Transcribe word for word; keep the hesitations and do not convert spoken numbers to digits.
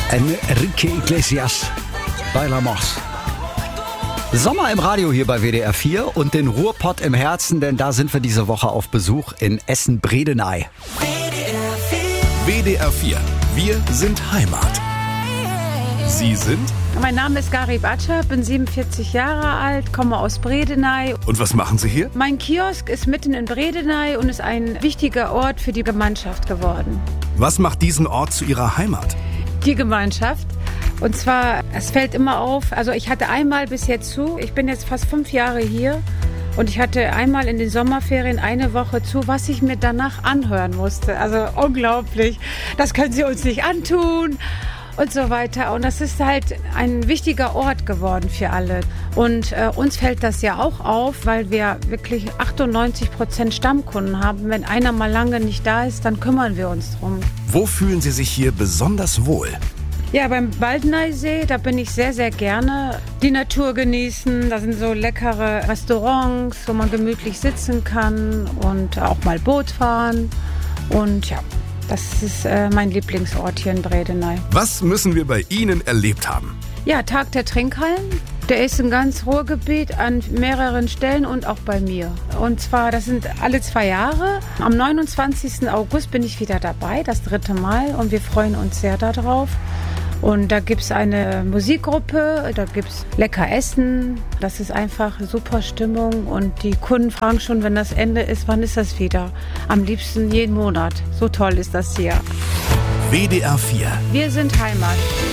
Enrique Iglesias, Bailamos. Sommer im Radio hier bei W D R vier und den Ruhrpott im Herzen, denn da sind wir diese Woche auf Besuch in Essen-Bredeney. W D R vier, wir sind Heimat. Sie sind? Mein Name ist Garib Acar, bin siebenundvierzig Jahre alt, komme aus Bredeney. Und was machen Sie hier? Mein Kiosk ist mitten in Bredeney und ist ein wichtiger Ort für die Gemeinschaft geworden. Was macht diesen Ort zu Ihrer Heimat? Die Gemeinschaft. Und zwar, es fällt immer auf, also ich hatte einmal bis jetzt zu, ich bin jetzt fast fünf Jahre hier und ich hatte einmal in den Sommerferien eine Woche zu, was ich mir danach anhören musste. Also unglaublich, das können Sie uns nicht antun und so weiter. Und das ist halt ein wichtiger Ort geworden für alle. Und äh, uns fällt das ja auch auf, weil wir wirklich achtundneunzig Prozent Stammkunden haben. Wenn einer mal lange nicht da ist, dann kümmern wir uns drum. Wo fühlen Sie sich hier besonders wohl? Ja, beim Baldeneysee, da bin ich sehr, sehr gerne. Die Natur genießen, da sind so leckere Restaurants, wo man gemütlich sitzen kann und auch mal Boot fahren. Und ja, das ist äh, mein Lieblingsort hier in Bredeney. Was müssen wir bei Ihnen erlebt haben? Ja, Tag der Trinkhallen. Der ist in ganz Ruhrgebiet an mehreren Stellen und auch bei mir. Und zwar, das sind alle zwei Jahre. Am neunundzwanzigsten August bin ich wieder dabei, das dritte Mal. Und wir freuen uns sehr darauf. Und da gibt es eine Musikgruppe, da gibt es lecker Essen. Das ist einfach super Stimmung. Und die Kunden fragen schon, wenn das Ende ist, wann ist das wieder? Am liebsten jeden Monat. So toll ist das hier. W D R vier. Wir sind Heimat.